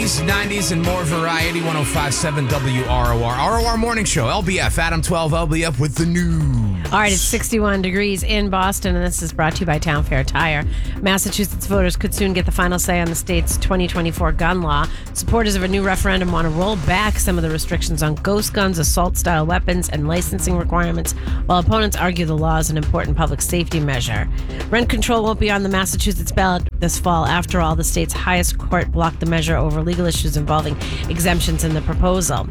80s, 90s, and more variety. 105.7 WROR. ROR Morning Show. LBF. Adam 12 LBF with the news. All right, it's 61 degrees in Boston, and this is brought to you by Town Fair Tire. Massachusetts voters could soon get the final say on the state's 2024 gun law. Supporters of a new referendum want to roll back some of the restrictions on ghost guns, assault-style weapons, and licensing requirements, while opponents argue the law is an important public safety measure. Rent control won't be on the Massachusetts ballot this fall. After all, the state's highest court blocked the measure over legal issues involving exemptions in the proposal.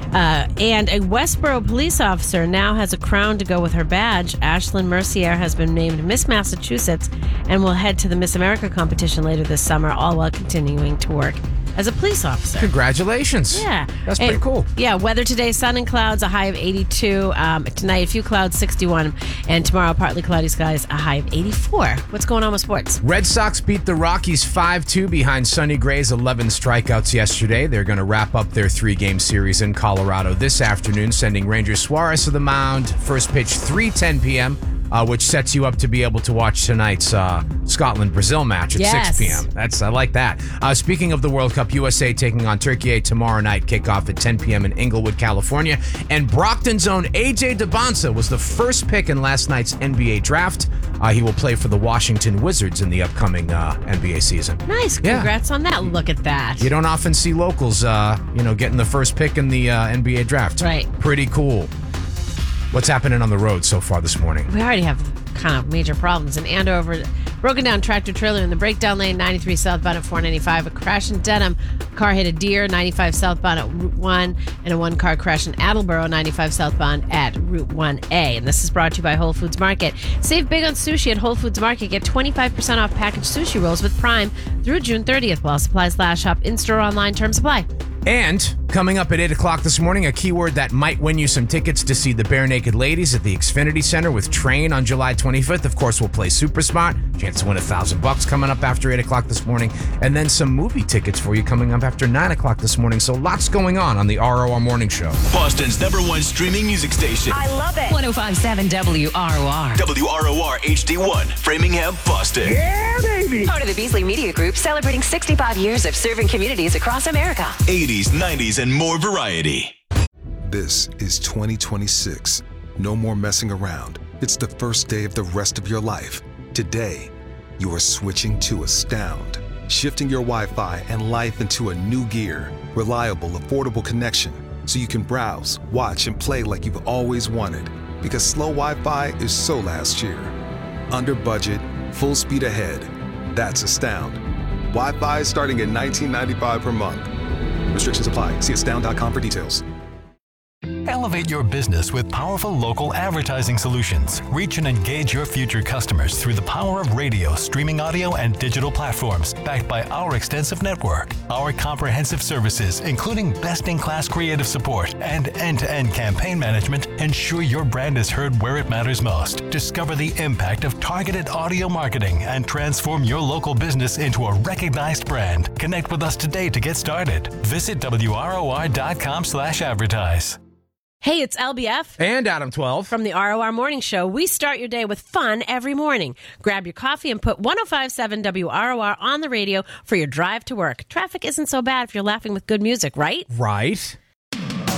And a Westboro police officer now has a crown to go with her badge. Ashlyn Mercier has been named Miss Massachusetts and will head to the Miss America competition later this summer, all while continuing to work as a police officer. Congratulations. Yeah. That's pretty cool. Yeah, weather today, sun and clouds, a high of 82. Tonight, a few clouds, 61. And tomorrow, partly cloudy skies, a high of 84. What's going on with sports? Red Sox beat the Rockies 5-2 behind Sonny Gray's 11 strikeouts yesterday. They're going to wrap up their 3-game series in Colorado this afternoon, sending Ranger Suarez to the mound. First pitch, 3:10 p.m., which sets you up to be able to watch tonight's Scotland-Brazil match at 6 p.m. I like that. Speaking of the World Cup, USA taking on Turkey tomorrow night, kickoff at 10 p.m. in Inglewood, California. And Brockton's own A.J. Debonsa was the first pick in last night's NBA draft. He will play for the Washington Wizards in the upcoming NBA season. Nice. Congrats on that. Look at that. You don't often see locals, getting the first pick in the NBA draft. Right. Pretty cool. What's happening on the road so far this morning? We already have kind of major problems. In Andover, broken down tractor trailer in the breakdown lane, 93 southbound at 495. A crash in Dedham. Car hit a deer, 95 southbound at Route 1. And a one-car crash in Attleboro, 95 southbound at Route 1A. And this is brought to you by Whole Foods Market. Save big on sushi at Whole Foods Market. Get 25% off packaged sushi rolls with Prime through June 30th while supplies last. Shop in-store, online, terms apply. And coming up at 8 o'clock this morning, a keyword that might win you some tickets to see the Bare Naked Ladies at the Xfinity Center with Train on July 25th. Of course, we'll play Super Smart. Chance to win $1,000 coming up after 8 o'clock this morning. And then some movie tickets for you coming up after 9 o'clock this morning. So lots going on the ROR Morning Show. Boston's #1 streaming music station. I love it. 105.7 WROR. WROR HD1, Framingham, Boston. Yeah, baby. Part of the Beasley Media Group, celebrating 65 years of serving communities across America. 80s, 90s, and more variety. This is 2026. No more messing around. It's the first day of the rest of your life. Today, you are switching to Astound, shifting your Wi-Fi and life into a new gear. Reliable, affordable connection, so you can browse, watch, and play like you've always wanted. Because slow Wi-Fi is so last year. Under budget, full speed ahead. That's Astound. Wi-Fi is starting at $19.95 per month. Restrictions apply. See astound.com for details. Elevate your business with powerful local advertising solutions. Reach and engage your future customers through the power of radio, streaming audio, and digital platforms, backed by our extensive network. Our comprehensive services, including best-in-class creative support and end-to-end campaign management, ensure your brand is heard where it matters most. Discover the impact of targeted audio marketing and transform your local business into a recognized brand. Connect with us today to get started. Visit WROR.com/advertise. Hey, it's LBF. And Adam 12. From the ROR Morning Show. We start your day with fun every morning. Grab your coffee and put 105.7 WROR on the radio for your drive to work. Traffic isn't so bad if you're laughing with good music, right? Right.